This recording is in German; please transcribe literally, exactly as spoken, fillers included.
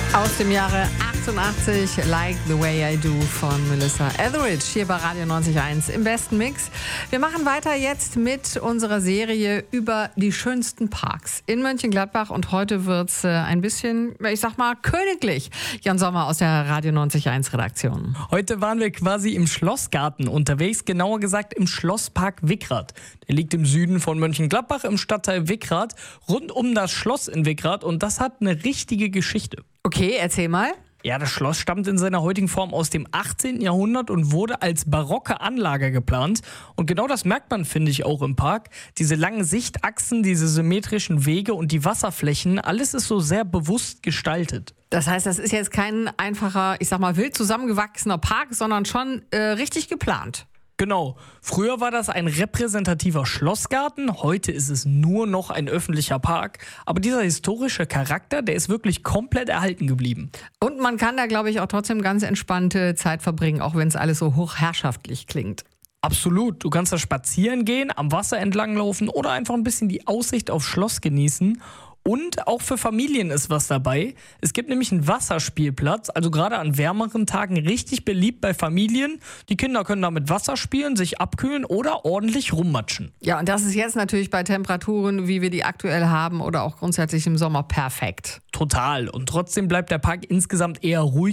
Aus dem Jahre achtundachtzig, Like the Way I Do von Melissa Etheridge, hier bei Radio neunzig Komma eins im besten Mix. Wir machen weiter jetzt mit unserer Serie über die schönsten Parks in Mönchengladbach und heute wird's äh, ein bisschen, ich sag mal, königlich. Jan Sommer aus der Radio neunzig Komma eins Redaktion. Heute waren wir quasi im Schlossgarten unterwegs, genauer gesagt im Schlosspark Wickrath. Der liegt im Süden von Mönchengladbach im Stadtteil Wickrath, rund um das Schloss in Wickrath und das hat eine richtige Geschichte. Okay, erzähl mal. Ja, das Schloss stammt in seiner heutigen Form aus dem achtzehnten Jahrhundert und wurde als barocke Anlage geplant. Und genau das merkt man, finde ich, auch im Park. Diese langen Sichtachsen, diese symmetrischen Wege und die Wasserflächen, alles ist so sehr bewusst gestaltet. Das heißt, das ist jetzt kein einfacher, ich sag mal, wild zusammengewachsener Park, sondern schon äh, richtig geplant. Genau. Früher war das ein repräsentativer Schlossgarten, heute ist es nur noch ein öffentlicher Park. Aber dieser historische Charakter, der ist wirklich komplett erhalten geblieben. Und man kann da, glaube ich, auch trotzdem ganz entspannte Zeit verbringen, auch wenn es alles so hochherrschaftlich klingt. Absolut. Du kannst da spazieren gehen, am Wasser entlang laufen oder einfach ein bisschen die Aussicht aufs Schloss genießen. Und auch für Familien ist was dabei. Es gibt nämlich einen Wasserspielplatz, also gerade an wärmeren Tagen richtig beliebt bei Familien. Die Kinder können da mit Wasser spielen, sich abkühlen oder ordentlich rummatschen. Ja, und das ist jetzt natürlich bei Temperaturen, wie wir die aktuell haben oder auch grundsätzlich im Sommer perfekt. Total. Und trotzdem bleibt der Park insgesamt eher ruhig